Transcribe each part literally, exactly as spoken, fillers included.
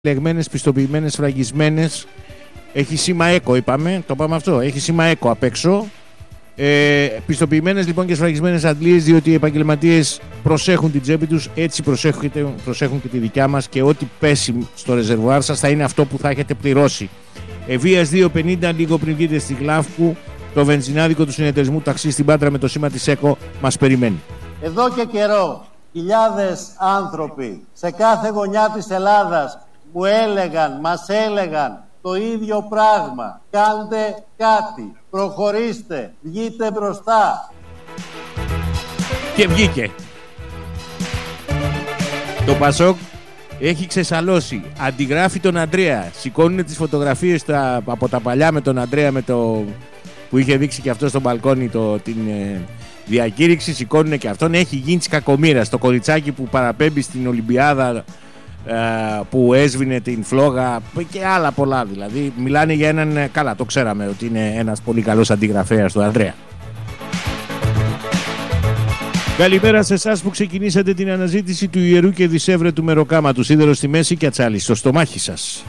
λεγμένες, πιστοποιημένες, φραγισμένες. Έχει σήμα ΕΚΟ, είπαμε, το είπαμε αυτό. Έχει σήμα ΕΚΟ απ' έξω. Ε, πιστοποιημένες λοιπόν και σφραγισμένες αντλίες, διότι οι επαγγελματίες προσέχουν την τσέπη τους, έτσι προσέχουν, προσέχουν και τη δικιά μας, και ό,τι πέσει στο ρεζερβουάρ σας θα είναι αυτό που θα έχετε πληρώσει. Ευβοίας δύο πενήντα, λίγο πριν βγείτε στη Γλάφκου, το βενζινάδικο του συνεταιρισμού ταξί στην Πάτρα με το σήμα της ΕΚΟ μας περιμένει. Εδώ και καιρό χιλιάδες άνθρωποι σε κάθε γωνιά της Ελλάδας μου έλεγαν, μας έλεγαν το ίδιο πράγμα. Κάντε κάτι, προχωρήστε, βγείτε μπροστά. Και βγήκε. Το Πασόκ έχει ξεσαλώσει. Αντιγράφει τον Αντρέα. Σηκώνουν τις φωτογραφίες τα, από τα παλιά με τον Αντρέα, με το, που είχε δείξει και αυτό στο μπαλκόνι το, την ε, διακήρυξη. Σηκώνουν και αυτόν. Έχει γίνει της κακομοίρας. Το κοριτσάκι που παραπέμπει στην Ολυμπιάδα, ε, που έσβηνε την φλόγα και άλλα πολλά. Δηλαδή μιλάνε για έναν, καλά το ξέραμε ότι είναι ένας πολύ καλός αντιγραφέας του Ανδρέα. Καλημέρα σε εσάς που ξεκινήσατε την αναζήτηση του ιερού και δισεύρετου μεροκάματου, σίδερο στη μέση και ατσάλι στο στομάχι σας.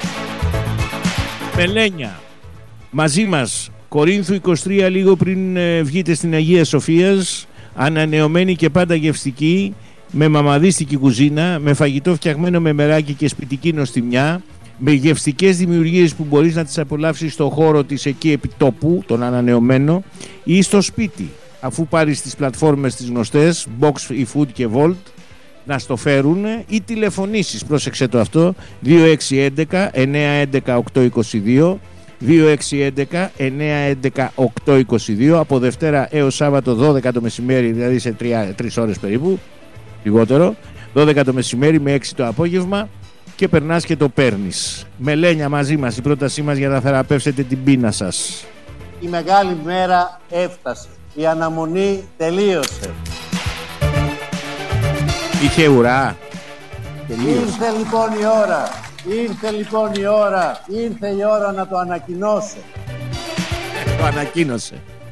Μελένια, μαζί μας, Κορίνθου είκοσι τρία, λίγο πριν ε, βγείτε στην Αγία Σοφίας, ανανεωμένη και πάντα γευστική, με μαμαδίστικη κουζίνα, με φαγητό φτιαγμένο με μεράκι και σπιτική νοστιμιά, με γευστικές δημιουργίες που μπορείς να τις απολαύσεις στο χώρο της εκεί επί τόπου, τον ανανεωμένο, ή στο σπίτι, αφού πάρεις τις πλατφόρμες τις γνωστές, Box, eFood και Volt, να στο φέρουν, ή τηλεφωνήσεις, πρόσεξε το αυτό, δύο έξι ένα ένα εννιά ένα οκτώ είκοσι δύο, δύο έξι ένα εννιά ένα οκτώ είκοσι δύο, από Δευτέρα έως Σάββατο δώδεκα το μεσημέρι, δηλαδή σε τρεις ώρες περίπου, λιγότερο, δώδεκα το μεσημέρι με έξι το απόγευμα, και περνάς και το παίρνεις. Μελένια, μαζί μας, η πρότασή μας για να θεραπεύσετε την πείνα σας. Η μεγάλη μέρα έφτασε. Η αναμονή τελείωσε. Είχε ουρά. Τελείωσε. Ήρθε λοιπόν η ώρα. Ήρθε λοιπόν η ώρα. Ήρθε η ώρα να το ανακοινώσω. Το ανακοίνωσε.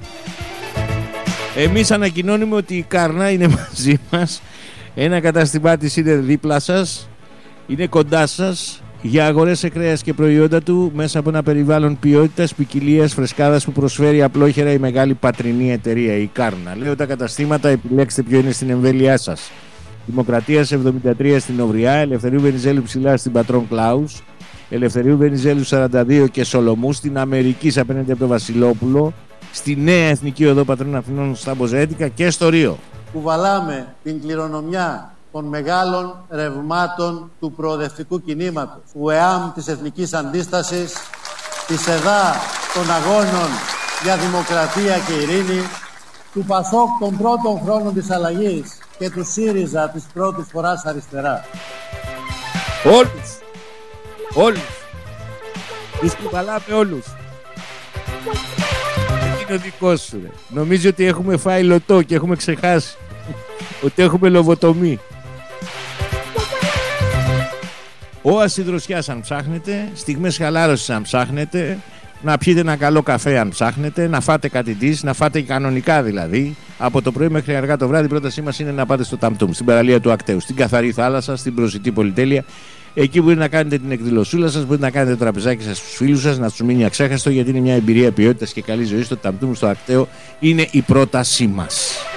Εμείς ανακοινώνουμε ότι η Κάρνα είναι μαζί μας. Ένα καταστημά της είναι δίπλα σας. Είναι κοντά σας για αγορές σε κρέας και προϊόντα του μέσα από ένα περιβάλλον ποιότητας, ποικιλίας, φρεσκάδας που προσφέρει απλόχερα η μεγάλη πατρινή εταιρεία, η Κάρνα. Λέω τα καταστήματα, επιλέξτε ποιο είναι στην εμβέλειά σας. Δημοκρατίας εβδομήντα τρία στην Ωβριά, Ελευθερίου Βενιζέλου ψηλά στην Πατρών Κλάους, Ελευθερίου Βενιζέλου σαράντα δύο και Σολομού, στην Αμερική απέναντι από το Βασιλόπουλο, στη Νέα Εθνική Οδό Πατρών Αθηνών στα Μποζέτικα και στο Ρίο. Κουβαλάμε την κληρονομιά των μεγάλων ρευμάτων του προοδευτικού κινήματος, του ΕΑΜ της Εθνικής Αντίστασης, της ΕΔΑ των Αγώνων για Δημοκρατία και Ειρήνη, του ΠΑΣΟΚ των πρώτων χρόνων της αλλαγής και του ΣΥΡΙΖΑ της πρώτης φοράς αριστερά. Όλους, όλους, τους κουβαλάμε όλους. Είναι ο δικός σου, ρε. Νομίζω ότι έχουμε φάει λωτό και έχουμε ξεχάσει ότι έχουμε λοβοτομή. Όαση δροσιάς αν ψάχνετε, στιγμές χαλάρωσης αν ψάχνετε, να πιείτε ένα καλό καφέ αν ψάχνετε, να φάτε κάτι της, να φάτε κανονικά δηλαδή. Από το πρωί μέχρι αργά το βράδυ η πρότασή μας είναι να πάτε στο Ταμτούμ, στην παραλία του Ακταίου, στην καθαρή θάλασσα, στην προσιτή πολυτέλεια. Εκεί μπορείτε να κάνετε την εκδηλωσούλα σας, μπορείτε να κάνετε το τραπεζάκι σας στους φίλους σας, να τους μείνει αξέχαστο, γιατί είναι μια εμπειρία ποιότητας και καλή ζωή. Στο Ταμτούμ, στο Ακταίο, είναι η πρότασή μας.